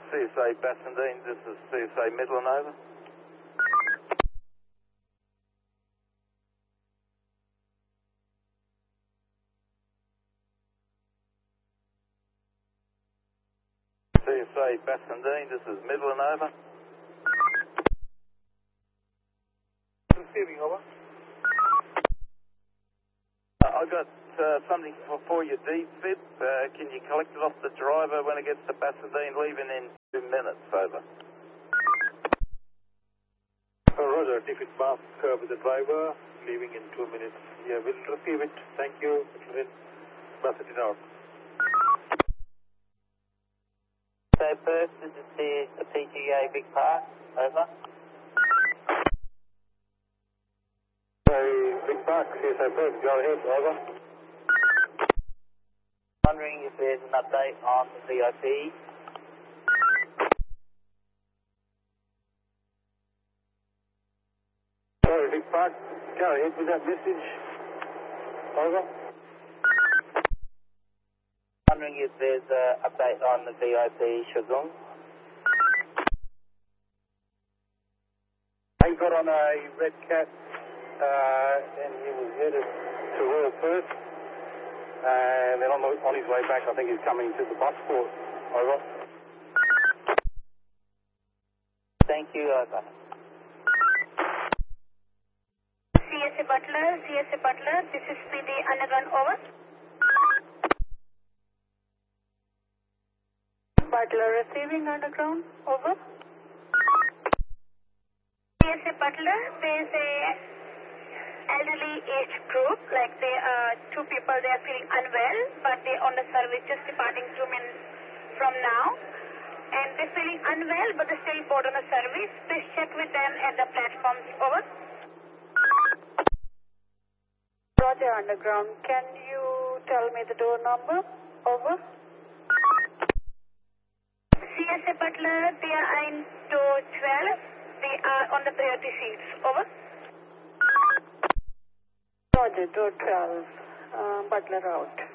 CSA Bassendean, this is CSA Midland, over. CSA Bassendean, this is Midland, over. Receiving, over. I got something for your defib. Can you collect it off the driver when it gets to Bassendean, leaving in 2 minutes, over? Roger, defib mask with the driver, leaving in 2 minutes. Yeah, we'll receive it. Thank you. Bassendean out. So first, this is the PGA Big Park, over. Big Park, CSA Perth, go ahead, over. Wondering if there's an update on the VIP. Sorry, Big Park, go ahead with that message. Over. Wondering if there's an update on the VIP Shagung. He got on a red cat and he was headed to Royal Perth. And then on his way back, I think he's coming to the bus port. Over. Thank you, over. CSA Butler, this is PD Underground, over. Butler receiving Underground, over. CSA Butler, there's a elderly age group, like they are 2 people, they are feeling unwell, but they're on the service, just departing 2 minutes from now. And they're feeling unwell, but they're still board on the service. Please check with them at the platforms, over. Roger, Underground. Can you tell me the door number? Over. CSA Butler, they are in door 12. They are on the priority seats. Over. Roger, door 12. Butler out.